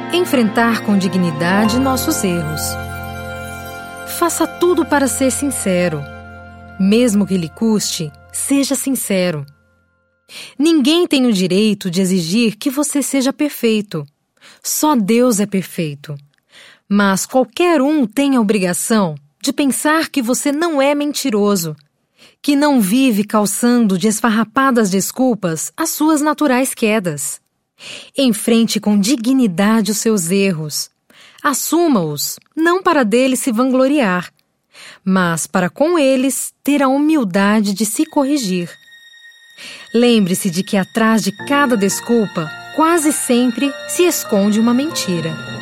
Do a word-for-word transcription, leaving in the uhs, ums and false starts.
Enfrentar com dignidade nossos erros. Faça tudo para ser sincero. Mesmo que lhe custe, seja sincero. Ninguém tem o direito de exigir que você seja perfeito. Só Deus é perfeito. Mas qualquer um tem a obrigação de pensar que você não é mentiroso, que não vive calçando de esfarrapadas desculpas as suas naturais quedas. Enfrente com dignidade os seus erros. Assuma-os, não para deles se vangloriar, mas para com eles ter a humildade de se corrigir. Lembre-se de que atrás de cada desculpa, quase sempre se esconde uma mentira.